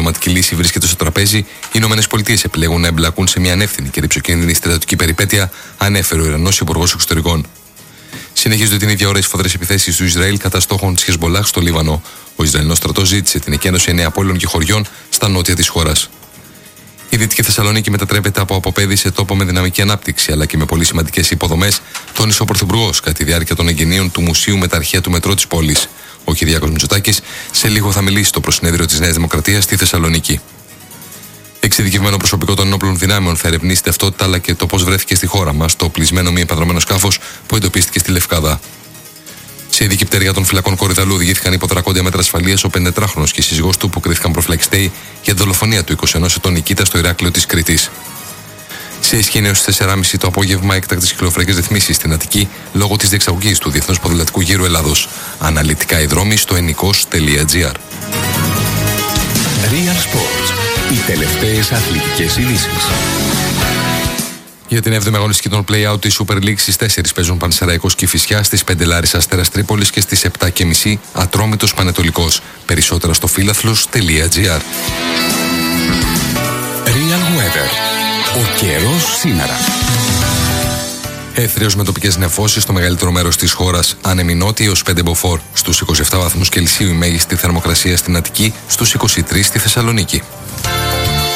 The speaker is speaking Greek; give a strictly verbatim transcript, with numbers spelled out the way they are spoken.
διπλωματική λύση βρίσκεται στο τραπέζι, οι Ηνωμένες Πολιτείες επιλέγουν να εμπλακούν σε μια ανεύθυνη και ρυψοκίνδυνη στρατιωτική περιπέτεια, ανέφερε ο Ιρανός Υπουργός Εξωτερικών. Συνεχίζονται την ίδια ώρα οι σφοδρές επιθέσεις του Ισραήλ κατά στόχων της Χεσμολάχ στο Λίβανο. Ο Ισραηλινός στρατός ζήτησε την εκένωση εννέα πόλεων και χωριών στα νότια της χώρας. Η Δυτική Θεσσαλονίκη μετατρέπεται από αποπέδη σε τόπο με δυναμική ανάπτυξη αλλά και με πολύ σημαντικές υποδομές, τόνισε ο Πρωθυπουργός κατά τη διάρκεια των εγγενείων του Μουσείου με τα αρχαία του μετρό της πόλης. Ο Κυριάκος Μητσοτάκης σε λίγο θα μιλήσει στο προσυνέδριο της Νέας Δημοκρατίας στη Θεσσαλονίκη. Εξειδικευμένο προσωπικό των ενόπλων δυνάμεων θα ερευνήσει ταυτότητα αλλά και το πώς βρέθηκε στη χώρα μας το οπλισμένο μη επανδρωμένο σκάφος που εντοπίστηκε στη Λευκάδα. Σε ειδική πτέρυγα των φυλακών Κορυδαλού οδηγήθηκαν υπό δρακόντια μέτρα ασφαλείας ο πεντετράχρονος και η σύζυγός του που κρίθηκαν προφυλακιστέοι για τη δολοφονία του είκοσι ενός ετών Νικήτα στο Ηράκλειο της Κρήτης. Σε ισχύ έως τις τέσσερις και μισή το απόγευμα έκτακτες κυκλοφοριακές ρυθμίσεις στην Αττική λόγω της διεξαγωγής του Διεθνούς Ποδηλατικού Γύρου Ελλάδος. Αναλυτικά οι δρόμοι στο ενικός τελεία τζι άρ. Real Sports. Οι τελευταίες αθλητικές ειδήσεις. Για την έβδομη αγωνιστική των play-out της Super League στις τέσσερις παίζουν Πανσεραϊκός Κηφισιά, στις πέντε Λάρισα Αστέρας Τρίπολης και στις επτά και μισή Ατρόμητος Πανετολικός. Περισσότερα στο φίλαθλος τελεία τζι άρ. Real Weather. Ο καιρός σήμερα. Έθριος με τοπικές νεφώσεις στο μεγαλύτερο μέρος της χώρας. Άνεμη νότια έως πέντε μποφόρ. Στους είκοσι επτά βαθμούς Κελσίου η μέγιστη θερμοκρασία στην Αττική, στους είκοσι τρεις στη Θεσσαλονίκη.